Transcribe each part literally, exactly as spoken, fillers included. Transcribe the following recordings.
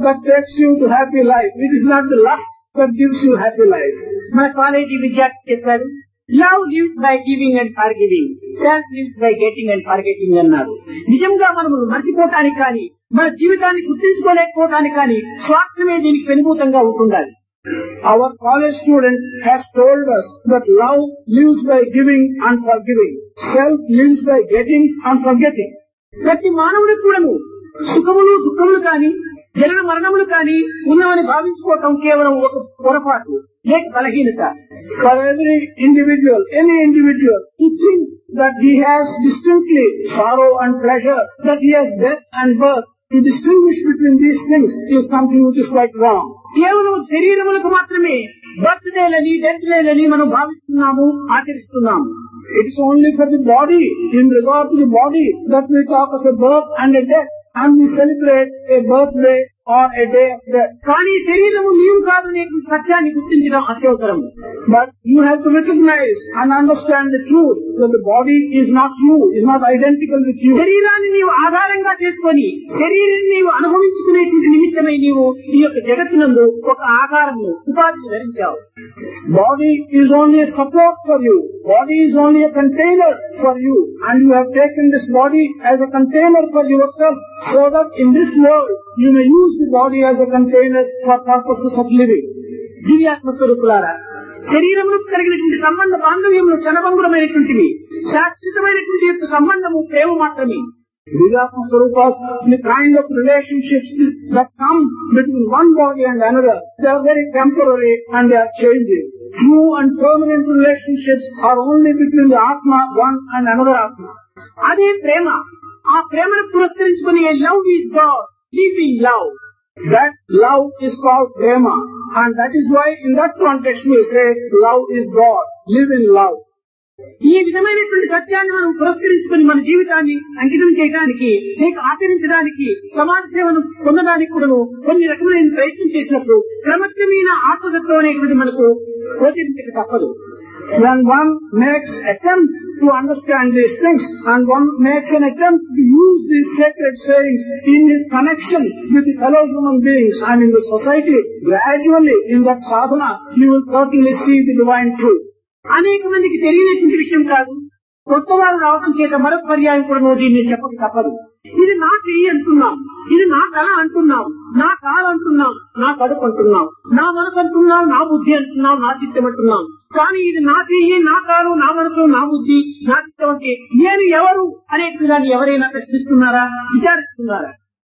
that takes you to happy life. It is not the lust that gives you happy life. మన college విద్యార్థి చెప్పారు, love lives by giving and for giving, self lives by getting and for getting అన్నారు. నిజంగా మనం మర్చిపోవటానికి కానీ మన జీవితాన్ని గుర్తించుకోలేకపోవటానికి కానీ స్వార్థమే దీనికి వెనుభూతంగా ఉంటుండాలి. Our college student has told us that love lives by giving and forgiving. Self lives by getting and forgetting. ప్రతి మానవుడికి కూడాను సుఖములు దుఃఖములు కానీ జనన మరణములు కానీ ఉన్నవని భావించుకోవటం కేవలం ఒక పొరపాటు లేక బలహీనత. For every individual, any individual, to think that he has distinctly sorrow and pleasure, that he has death and birth, to distinguish between these things is something which is quite wrong. కేవలం శరీరములకు మాత్రమే బర్త్డేలని డెత్లని మనం భావిస్తున్నాము, ఆచరిస్తున్నాము. It is only for the body, in regard to the body, that we talk of a birth and a death, and we celebrate a birthday or a day of death. కానీ శరీరము నీవు కాదు అనే సత్యాన్ని గుర్తించడం అత్యవసరం. But you have to recognize and understand the truth that the body is not you, is not identical with you. శరీరాన్ని నీవు ఆధారంగా చేసుకొని శరీరాన్ని నీవు అనుభవించుకునేటువంటి నిమిత్తమై నీవు ఈ యొక్క జగత్తునందు ఒక ఆధారము ఉపాధిని ధరించావు. Body is only a support for you. Body is only a container for you, and you have taken this body as a container for yourself, so that in this world you may use the body as a container for purposes of living. దివ్యాత్మ స్వరూపులారా, శరీరములకు కలిగినటువంటి సంబంధ బాంధవ్యములు క్షణభంగురమైనటువంటివి. శాశ్వతమైనటువంటి యొక్క సంబంధము ప్రేమ మాత్రమే. Divyatma Swarupas, the kind of relationships that come between one body and another, they are very temporary and they are changing. True and permanent relationships are only between the Atma, one and another Atma. అదే ప్రేమ. ఆ ప్రేమను పురస్కరించుకుని love is God, live in love. That love is called prema, and that is why in that context we say love is God, live in love. ఈ విధమైనటువంటి సత్యాన్ని మనం పురస్కరించుకుని మన జీవితాన్ని అంకితం చేయడానికి లేక ఆచరించడానికి సమాజ సేవను పొందడానికి కూడా కొన్ని రకమైన ప్రయత్నం చేసినప్పుడు క్రమక్రమేణ ఆత్మతత్వం అనేటువంటి మనకు గోచరించక తప్పదు. When one makes attempt to understand these things and one makes an attempt to use these sacred sayings in his connection with the fellow human beings and in the society, gradually in that sadhana you will certainly see the divine truth. అనేక మందికి తెలియనటువంటి విషయం కాదు. కొత్త వారు రావడం చేత మరొక పర్యాయం కూడా దీన్ని చెప్పక తప్పదు. ఇది నా చెయ్యి అంటున్నాం, ఇది నా తల అంటున్నాం, నా కాలు అంటున్నాం, నా కడుపు అంటున్నాం, నా మనసు అంటున్నాం, నా బుద్ధి అంటున్నాం, నా చిత్తం అంటున్నాం. కానీ ఇది నా చెయ్యి, నా కాలు, నా మనసు, నా బుద్ధి, నా చిత్తం అంటే నేను ఎవరు అనేటువంటి దాన్ని ఎవరైనా ప్రశ్నిస్తున్నారా, విచారిస్తున్నారా?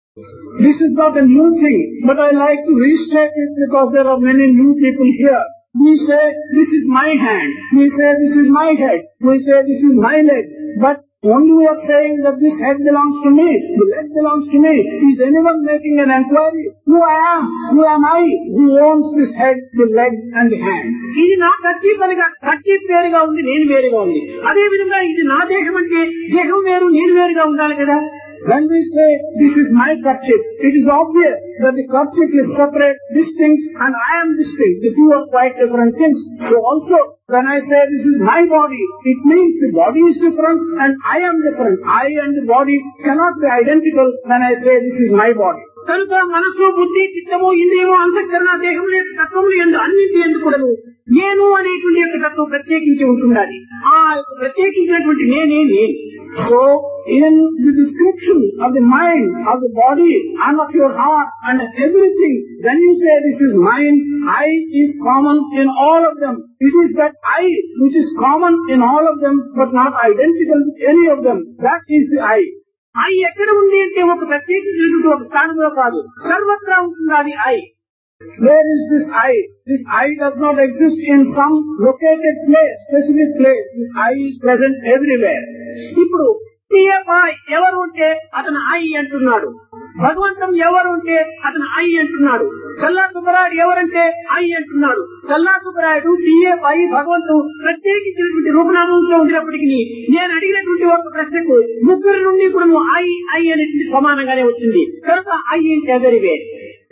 This is not a new thing, but I like to restate it because there are many new people here. We say, this is my hand. We say, this is my head. We say, this is my leg. But only we are saying that this head belongs to me, the leg belongs to me. Is anyone making an enquiry? Who I am? Who am I? Who owns this head, the leg and the hand? ఇది నా kerchief అనగా kerchief వేరుగా ఉంది, నేను వేరుగా ఉంది. అదే విధంగా ఇది నా దేహం అంటే దేహం వేరు, నేను వేరుగా ఉండాలి కదా. When we say, this is my kerchief, it is obvious that the kerchief is separate, distinct, and I am distinct. The two are quite different things. So also, when I say this is my body, it means the body is different and I am different. I and the body cannot be identical when I say this is my body. కనుక మనసు, బుద్ధి, చిత్తము, ఇంద్రియము, అంతఃకరణ, దేహముల యొక్క తత్వములు ఎందు అన్నింటి ఎందుకు కూడాను నేను అనేటువంటి యొక్క తత్వం ప్రత్యేకించి ఉంటున్నది. ఆ ప్రత్యేకించినటువంటి నేనే నేను. So, in the description of the mind, of the body, and of your heart, and everything, when you say this is mine, I is common in all of them. It is that I which is common in all of them, but not identical with any of them. That is the I. I ఎక్కడ ఉంది అంటే ఒక ప్రత్యేకించినటువంటి ఒక స్థానంలో కాదు, సర్వత్రా ఉంటుంది అది I. Where is this I? This I does not exist in some located place, specific place. This I is present everywhere. ఇప్పుడు టీఎఫ్ఐ ఎవరు ఉంటే అతను ఐ అంటున్నాడు, భగవంతం ఎవరు ఉంటే అతను ఐ అంటున్నాడు, చల్లా సుబ్బరాయుడు ఎవరంటే ఐ అంటున్నాడు. చల్లా సుబ్బరాయుడు, టీఎఫ్ఐ, భగవంతుడు ప్రత్యేకించినటువంటి రూపనామంలో ఉండినప్పటికీ నేను అడిగినటువంటి ఒక ప్రశ్నకు ముగ్గురు నుండి ఇప్పుడు ఐ ఐ అనేటువంటి సమానంగానే వచ్చింది. కనుక I is everywhere.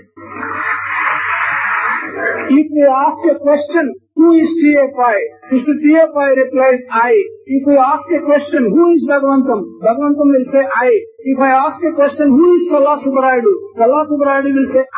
If we ask a question, who is T F I? Mister T F I replies, I. If we ask a question, who is Bhagavantam? Bhagavantam will say, I. If I ask a question, who is Challa Subbarayudu? Challa Subbarayudu will say,